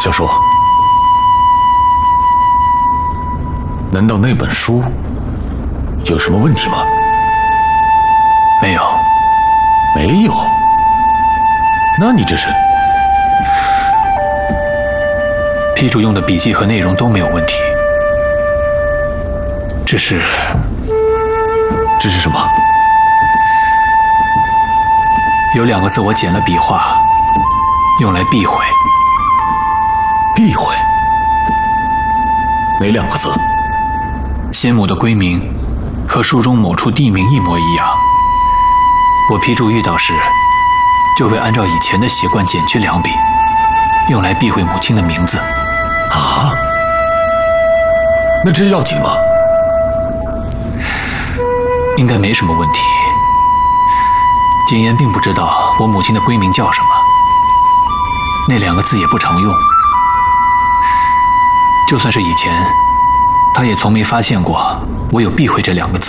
小叔，难道那本书有什么问题吗？ 没有。 没有？那你这是？ 批注用的笔记和内容都没有问题，只是什么？ 有2个字我剪了笔画，用来避讳。 避讳？哪2个字？ 先母的闺名和书中某处地名一模一样，我批注遇到时就会按照以前的习惯减去2笔，用来避讳母亲的名字。 啊？那这要紧吗？ 应该没什么问题。谨言并不知道我母亲的闺名叫什么，那2个字也不常用，就算是以前，他也从没发现过我有避讳这2个字。